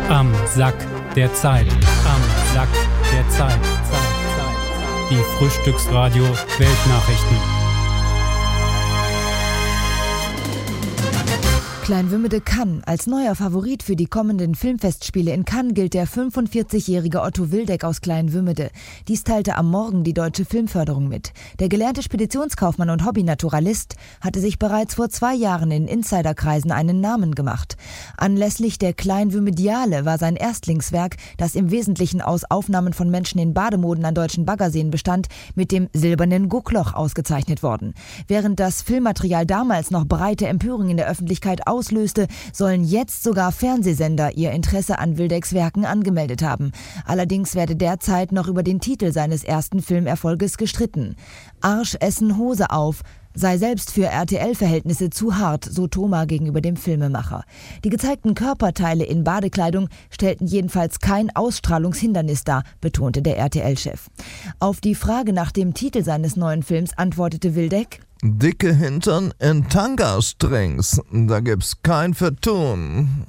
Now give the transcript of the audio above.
Am Sack der Zeit. Am Sack der Zeit. Die Frühstücksradio Weltnachrichten. Kleinwümmede Cannes. Als neuer Favorit für die kommenden Filmfestspiele in Cannes gilt der 45-jährige Otto Wildeck aus Kleinwümmede. Dies teilte am Morgen die Deutsche Filmförderung mit. Der gelernte Speditionskaufmann und Hobbynaturalist hatte sich bereits vor 2 Jahren in Insiderkreisen einen Namen gemacht. Anlässlich der Kleinwümmediale war sein Erstlingswerk, das im Wesentlichen aus Aufnahmen von Menschen in Bademoden an deutschen Baggerseen bestand, mit dem Silbernen Guckloch ausgezeichnet worden. Während das Filmmaterial damals noch breite Empörung in der Öffentlichkeit auslöste, sollen jetzt sogar Fernsehsender ihr Interesse an Wildecks Werken angemeldet haben. Allerdings werde derzeit noch über den Titel seines ersten Filmerfolges gestritten. Arsch essen Hose auf sei selbst für RTL-Verhältnisse zu hart, so Thoma gegenüber dem Filmemacher. Die gezeigten Körperteile in Badekleidung stellten jedenfalls kein Ausstrahlungshindernis dar, betonte der RTL-Chef. Auf die Frage nach dem Titel seines neuen Films antwortete Wildeck: Dicke Hintern in Tanga-Strings, da gibt's kein Vertun.